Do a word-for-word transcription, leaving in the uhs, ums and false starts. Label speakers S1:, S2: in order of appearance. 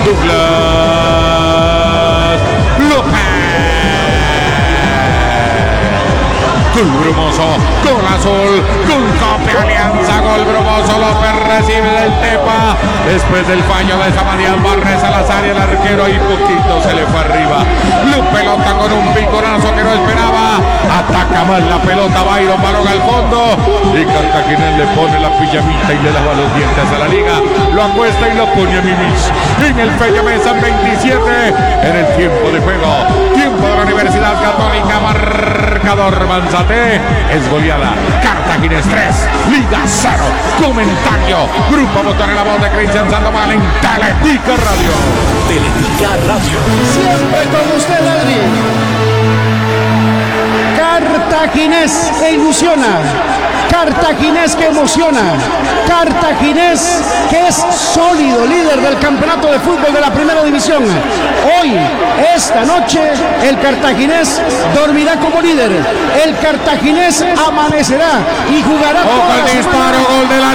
S1: Douglas López. Gol Brumoso, gol azul, gol Copia Alianza, gol Brumoso, López recibe del Tepa, después del fallo de Zamadías barre Salazar y el arquero ahí poquito se le fue arriba, la pelota con un piconazo que no esperaba, ataca mal la pelota, Byron Balón al fondo, y Cartaginés le pone la pijamita y le lava los dientes a la liga, lo acuesta y lo pone a Mimis, en el Peña Mesa veintisiete, en el tiempo de juego, tiempo de la Universidad Católica, marcador Manzate, es goleada, Cartaginés tres, Liga cero, comentario, Grupo Motor en la voz de Cristian Sandoval en Teletica Radio.
S2: Teletica Radio.
S3: Siempre con usted, Adri. Cartaginés que ilusiona, Cartaginés que emociona, Cartaginés que es sólido líder del campeonato de fútbol de la primera división. Hoy, esta noche, el Cartaginés dormirá como líder, el Cartaginés amanecerá y jugará.
S1: Ojo el disparo, gol de la